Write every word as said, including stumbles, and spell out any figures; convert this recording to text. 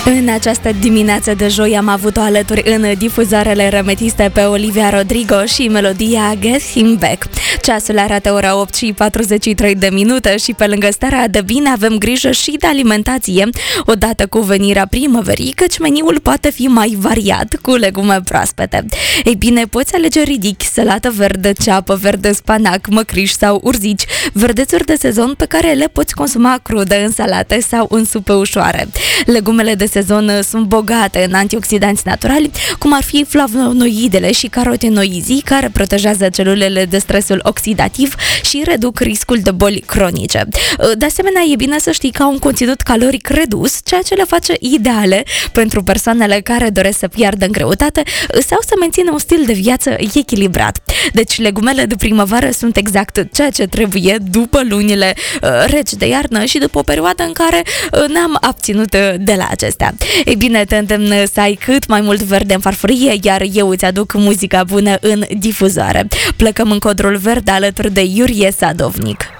În această dimineață de joi am avut-o alături în difuzarele remetiste pe Olivia Rodrigo și melodia Get Him Back. Ceasul arată ora opt și patruzeci și trei de minute și pe lângă starea de bine avem grijă și de alimentație. Odată cu venirea primăverii, căci meniul poate fi mai variat cu legume proaspete. Ei bine, poți alege ridichi, salată verde, ceapă verde, spanac, măcriș sau urzici, verdețuri de sezon pe care le poți consuma crude în salate sau în supe ușoare. Legumele de sezon sunt bogate în antioxidanți naturali, cum ar fi flavonoidele și carotenoizii, care protejează celulele de stresul oxidativ și reduc riscul de boli cronice. De asemenea, e bine să știi că au un conținut caloric redus, ceea ce le face ideale pentru persoanele care doresc să piardă în greutate sau să mențină un stil de viață echilibrat. Deci, legumele de primăvară sunt exact ceea ce trebuie după lunile uh, reci de iarnă și după o perioadă în care uh, ne-am abținut uh, de la acestea. Ei bine, te îndemn să ai cât mai mult verde în farfurie, iar eu îți aduc muzica bună în difuzoare. Plecăm în codrul verde alături de Iurie Sadovnic.